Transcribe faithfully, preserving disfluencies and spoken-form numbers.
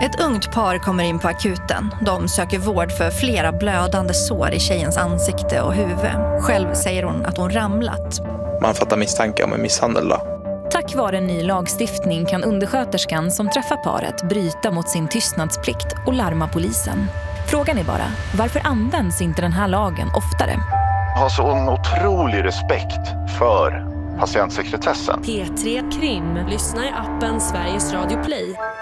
Ett ungt par kommer in på akuten. De söker vård för flera blödande sår i tjejens ansikte och huvud. Själv säger hon att hon ramlat. Man fattar misstanke om en misshandel då. Tack vare en ny lagstiftning kan undersköterskan som träffar paret bryta mot sin tystnadsplikt och larma polisen. Frågan är bara, varför används inte den här lagen oftare? Jag har så en otrolig respekt för patientsekretessen. P tre Krim. Lyssna i appen Sveriges Radio Play.